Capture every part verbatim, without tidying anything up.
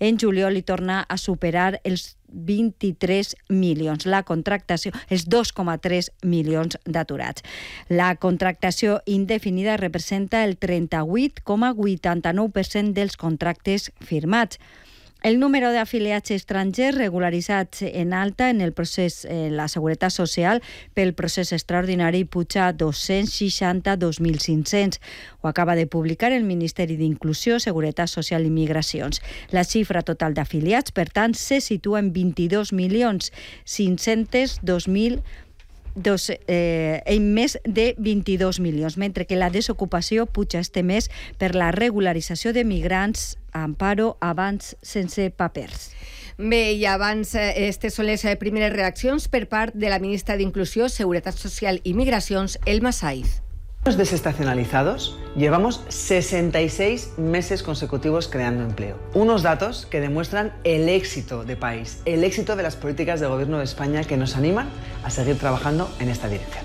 En juliol hi torna a superar els vint-i-tres milions. La contractació, els dos coma tres milions d'aturats. La contractació indefinida representa el trenta-vuit coma vuitanta-nou per cent dels contractes firmats. El número d'afiliats estrangers regularitzats en alta en el procés en la Seguretat Social pel procés extraordinari puja a dos-cents seixanta-dos mil cinc-cents. Ho acaba de publicar el Ministeri d'Inclusió, Seguretat Social i Migracions. La xifra total d'afiliats, per tant, se situa en vint-i-dos milions cinc-cents dos mil Dos, eh, en més de vint-i-dos milions, mentre que la desocupació puja este mes per la regularització de migrants en paro abans sense papers. Bé, i abans, aquestes són les primeres reaccions per part de la ministra d'Inclusió, Seguretat Social i Migracions, Elma Saiz. Los desestacionalizados llevamos sesenta y seis meses consecutivos creando empleo. Unos datos que demuestran el éxito de país, el éxito de las políticas del Gobierno de España que nos animan a seguir trabajando en esta dirección.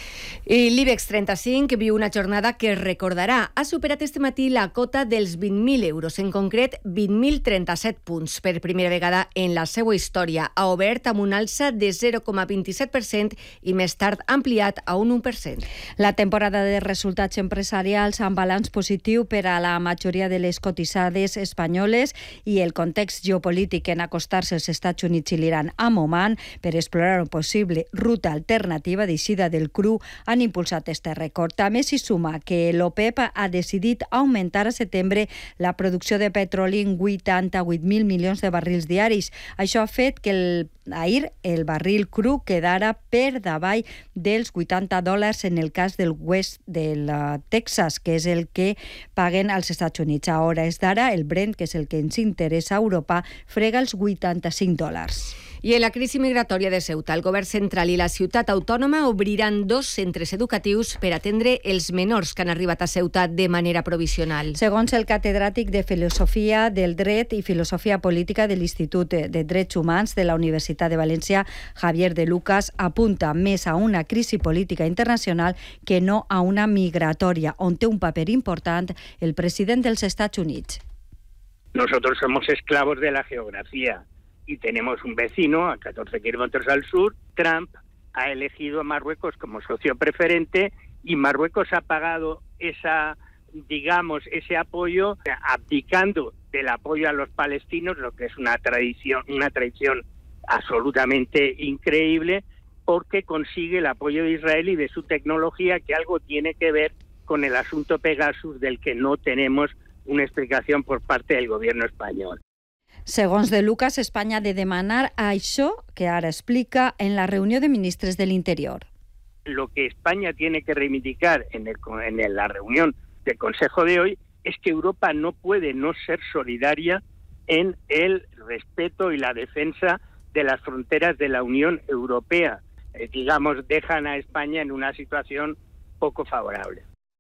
I l'IBEX trenta-cinc viu una jornada que recordarà. Ha superat este matí la cota dels vint mil euros, en concret vint mil trenta-set punts. Per primera vegada en la seva història ha obert amb un alça de zero coma vint-i-set per cent i més tard ampliat a un u per cent. La temporada de resultats empresarials amb balanç positiu per a la majoria de les cotitzades espanyoles i el context geopolític en acostar-se als Estats Units i l'Iran amb Oman per explorar una possible ruta alternativa d'eixida del cru han impulsat este rècord. També s'hi suma que l'OPEP ha decidit augmentar a setembre la producció de petroli en vuitanta-vuit mil milions de barrils diaris. Això ha fet que el, ahir el barril cru quedara per davall dels vuitanta dòlars en el cas del West del uh, Texas, que és el que paguen als Estats Units. A hores d'ara, el Brent, que és el que ens interessa a Europa, frega els vuitanta-cinc dòlars. I en la crisi migratòria de Ceuta, el govern central i la ciutat autònoma obriran dos centres educatius per atendre els menors que han arribat a Ceuta de manera provisional. Segons el catedràtic de Filosofia del Dret i Filosofia Política de l'Institut de Drets Humans de la Universitat de València, Javier de Lucas apunta més a una crisi política internacional que no a una migratòria, on té un paper important el president dels Estats Units. Nosotros somos esclavos de la geografía. Y tenemos un vecino a catorce kilómetros al sur. Trump ha elegido a Marruecos como socio preferente y Marruecos ha pagado esa, digamos, ese apoyo abdicando del apoyo a los palestinos, lo que es una tradición, una traición absolutamente increíble, porque consigue el apoyo de Israel y de su tecnología, que algo tiene que ver con el asunto Pegasus, del que no tenemos una explicación por parte del gobierno español. Segons de Lucas, Espanya ha de demanar això que ara explica en la reunió de ministres de l'Interior. Lo que España tiene que reivindicar en, el, en la reunión del Consejo de hoy es que Europa no puede no ser solidaria en el respeto y la defensa de las fronteras de la Unión Europea. Eh, digamos, dejan a España en una situación poco favorable.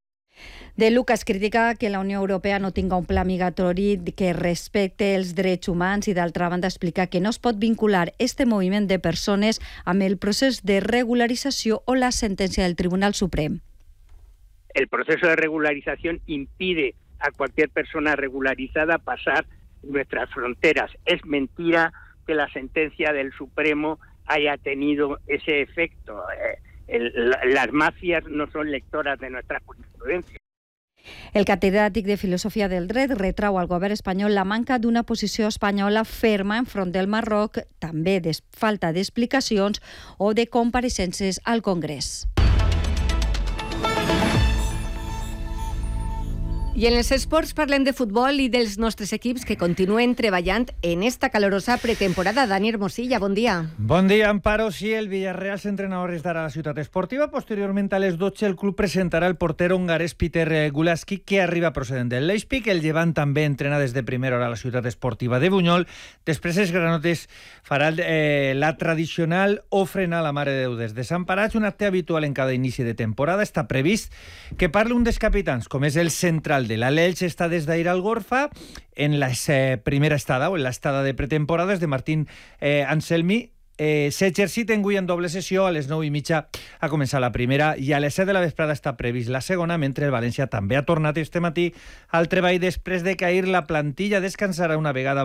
De Lucas critica que la Unió Europea no tinga un pla migratori que respecte els drets humans i, d'altra banda, explica que no es pot vincular este moviment de persones amb el procés de regularització o la sentència del Tribunal Suprem. El proceso de regularización impide a cualquier persona regularizada pasar nuestras fronteras. Es mentira que la sentencia del Supremo haya tenido ese efecto. Eh, El, las mafias no son lectoras de nuestra jurisprudencia. El catedràtic de Filosofia del Dret retrau al govern espanyol la manca d'una posició espanyola ferma enfront del Marroc, també de falta d'explicacions o de compareixences al Congrés. I en els esports parlem de futbol i dels nostres equips que continuen treballant en esta calorosa pretemporada. Dani Hermosilla, bon dia. Bon dia, Amparo. Sí, el Villarreal s'entrenarà a hores d'ara a la ciutat esportiva. Posteriorment, a les dotze, el club presentarà el porter hongarès Peter Gulaski, que arriba procedent del Leipzig. El Llevant també entrena des de primera hora a la ciutat esportiva de Bunyol. Després, els granotes faran eh, la tradicional ofrena a la Mare de Déu des de Sant Parats, un acte habitual en cada inici de temporada. Està previst que parli un dels capitans, com és el central de l'Elx, està des d'ahir al Gorfa en la eh, primera estada o en l'estada de pretemporades de Martín eh, Anselmi. Eh, S'exercita avui en doble sessió. A les nou i mitja ha començat la primera i a les set de la vesprada està previst la segona, mentre el València també ha tornat este matí al treball després de que ahir la plantilla descansarà una vegada